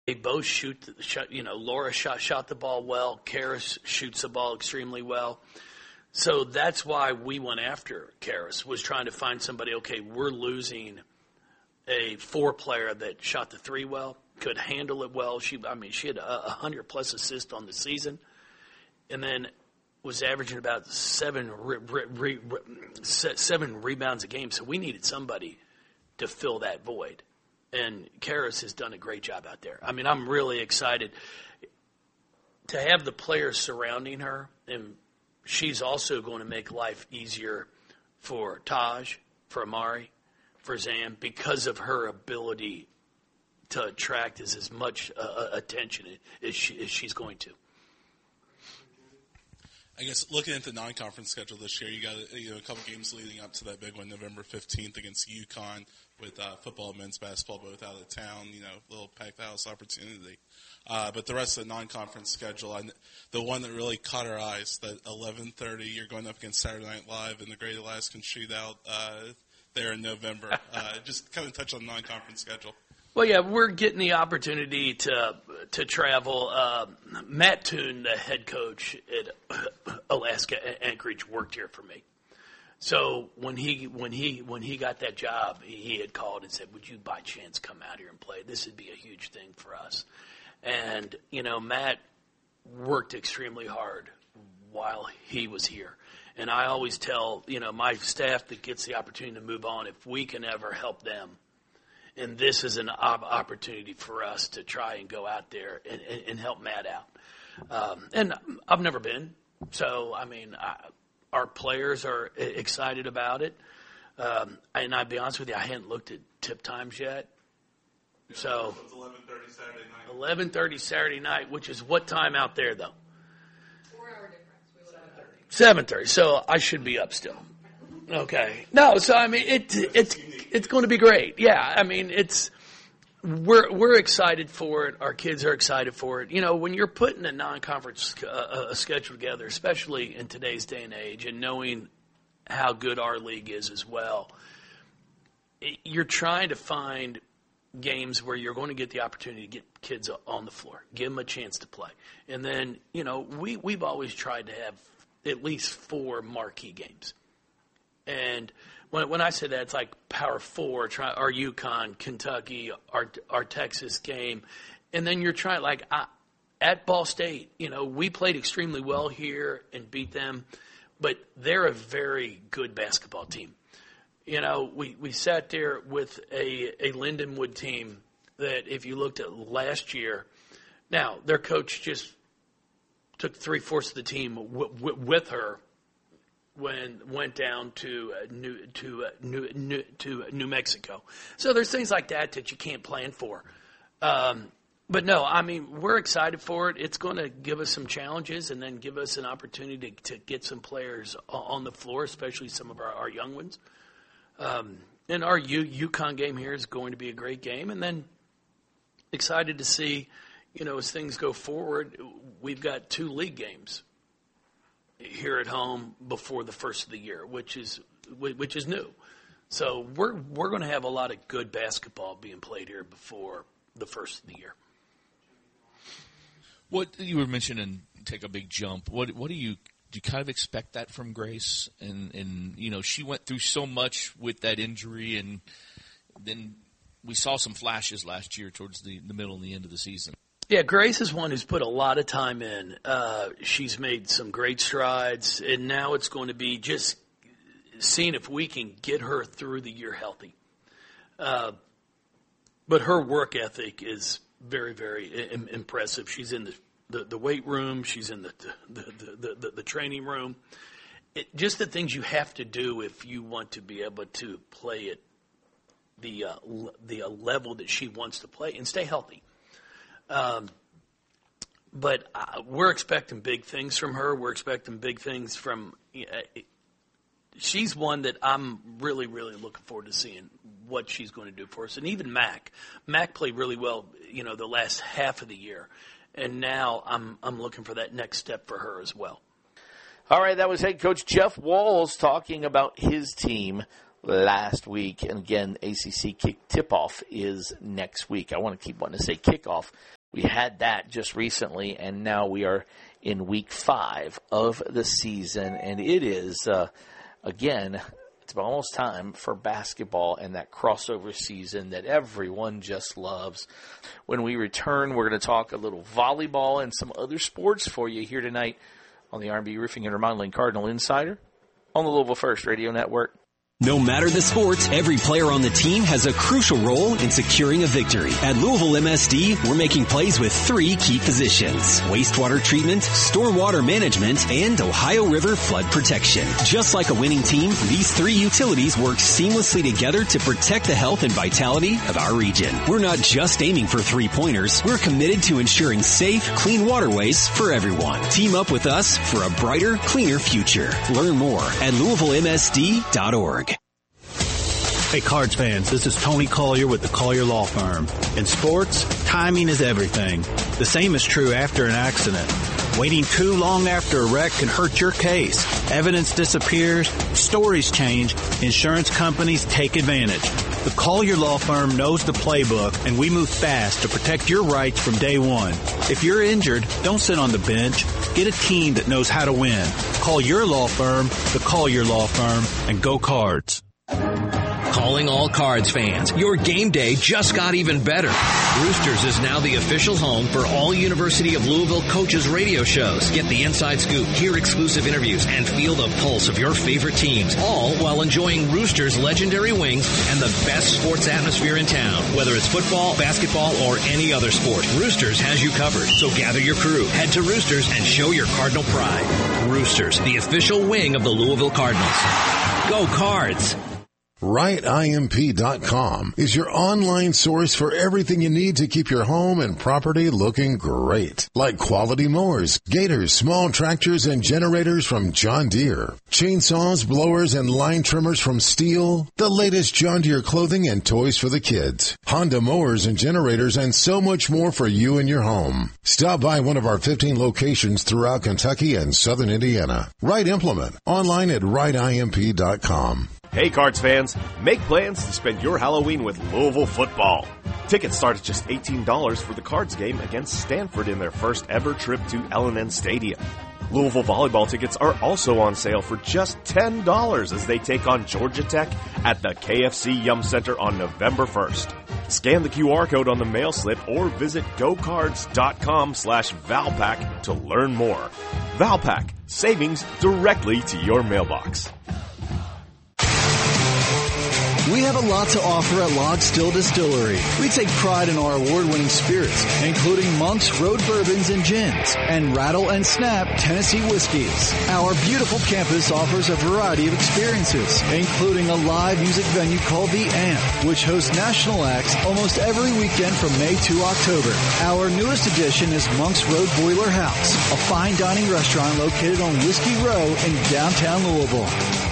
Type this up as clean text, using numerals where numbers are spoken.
They both Laura shot the ball well. Karis shoots the ball extremely well. So that's why we went after Karis, was trying to find somebody, okay, we're losing a 4-player that shot the 3 well, could handle it well. She had 100-plus assists on the season, and then was averaging about 7 rebounds a game. So we needed somebody to fill that void. And Karis has done a great job out there. I mean, I'm really excited to have the players surrounding her, and she's also going to make life easier for Taj, for Amari, for Zan, because of her ability to attract as much attention as she's going to. I guess looking at the non-conference schedule this year, you got a couple games leading up to that big one, November 15th against UConn, with football and men's basketball both out of town. Little packed house opportunity. But the rest of the non-conference schedule, the one that really caught our eyes, that 11:30, you're going up against Saturday Night Live in the Great Alaskan Shootout there in November. Just kind of touch on the non-conference schedule. Well, yeah, we're getting the opportunity to travel. Matt Toon, the head coach at Alaska Anchorage, worked here for me. So when he got that job, he had called and said, "Would you by chance come out here and play? This would be a huge thing for us." And Matt worked extremely hard while he was here. And I always tell my staff that gets the opportunity to move on, if we can ever help them. And this is an opportunity for us to try and go out there and help Matt out. And I've never been. So, our players are excited about it. And I'll be honest with you, I hadn't looked at tip times yet. So it's 11:30 Saturday night. 11:30 Saturday night, which is what time out there, though? 4-hour difference. 7:30. So I should be up still. Okay. No, so it's going to be great. Yeah, we're excited for it. Our kids are excited for it. When you're putting a non-conference schedule together, especially in today's day and age, and knowing how good our league is as well, you're trying to find games where you're going to get the opportunity to get kids on the floor, give them a chance to play. And then, we've always tried to have at least 4 marquee games. And when I say that, it's like Power 4, our UConn, Kentucky, our Texas game. And then you're trying, at Ball State, we played extremely well here and beat them, but they're a very good basketball team. We sat there with a Lindenwood team that, if you looked at last year, now their coach just took 3/4 of the team with her when went down to New Mexico. So there's things like that you can't plan for. But no, we're excited for it. It's going to give us some challenges and then give us an opportunity to get some players on the floor, especially some of our young ones. And our UConn game here is going to be a great game. And then excited to see, as things go forward, we've got 2 league games here at home before the first of the year, which is new. So we're going to have a lot of good basketball being played here before the first of the year. What you were mentioning, take a big jump. What do you kind of expect that from Grace? And she went through so much with that injury, and then we saw some flashes last year towards the middle and the end of the season. Yeah, Grace is one who's put a lot of time in. She's made some great strides, and now it's going to be just seeing if we can get her through the year healthy. But her work ethic is very, very impressive. She's in the weight room. She's in the training room. Just the things you have to do if you want to be able to play at the level that she wants to play and stay healthy. But we're expecting big things from her. We're expecting big things from she's one that I'm really, really looking forward to seeing what she's going to do for us. And even Mac played really well, the last half of the year. And now I'm looking for that next step for her as well. All right, that was head coach Jeff Walz talking about his team. last week. And again, ACC kick tip-off is next week. I want to keep wanting to say kickoff. We had that just recently, and now we are in week 5 of the season. And it is, again, it's almost time for basketball and that crossover season that everyone just loves. When we return, we're going to talk a little volleyball and some other sports for you here tonight on the R&B Roofing and Remodeling Cardinal Insider on the Louisville First Radio Network. No matter the sport, every player on the team has a crucial role in securing a victory. At Louisville MSD, we're making plays with 3 key positions: wastewater treatment, stormwater management, and Ohio River flood protection. Just like a winning team, these 3 utilities work seamlessly together to protect the health and vitality of our region. We're not just aiming for 3-pointers. We're committed to ensuring safe, clean waterways for everyone. Team up with us for a brighter, cleaner future. Learn more at LouisvilleMSD.org. Hey, Cards fans, this is Tony Collier with the Collier Law Firm. In sports, timing is everything. The same is true after an accident. Waiting too long after a wreck can hurt your case. Evidence disappears, stories change, insurance companies take advantage. The Collier Law Firm knows the playbook, and we move fast to protect your rights from day one. If you're injured, don't sit on the bench. Get a team that knows how to win. Call your law firm, the Collier Law Firm, and go Cards. Calling all Cards fans. Your game day just got even better. Roosters is now the official home for all University of Louisville coaches radio shows. Get the inside scoop, hear exclusive interviews, and feel the pulse of your favorite teams, all while enjoying Roosters' legendary wings and the best sports atmosphere in town. Whether it's football, basketball, or any other sport, Roosters has you covered. So gather your crew, head to Roosters, and show your Cardinal pride. Roosters, the official wing of the Louisville Cardinals. Go Cards! RightIMP.com is your online source for everything you need to keep your home and property looking great. Like quality mowers, gators, small tractors, and generators from John Deere. Chainsaws, blowers, and line trimmers from Steel. The latest John Deere clothing and toys for the kids. Honda mowers and generators, and so much more for you and your home. Stop by one of our 15 locations throughout Kentucky and southern Indiana. Right Implement. Online at RightIMP.com. Hey, Cards fans, make plans to spend your Halloween with Louisville football. Tickets start at just $18 for the Cards game against Stanford in their first ever trip to L&N Stadium. Louisville volleyball tickets are also on sale for just $10 as they take on Georgia Tech at the KFC Yum Center on November 1st. Scan the QR code on the mail slip or visit gocards.com/Valpak to learn more. Valpak, savings directly to your mailbox. We have a lot to offer at Log Still Distillery. We take pride in our award-winning spirits, including Monk's Road Bourbons and Gins, and Rattle and Snap Tennessee Whiskeys. Our beautiful campus offers a variety of experiences, including a live music venue called The Amp, which hosts national acts almost every weekend from May to October. Our newest addition is Monk's Road Boiler House, a fine dining restaurant located on Whiskey Row in downtown Louisville.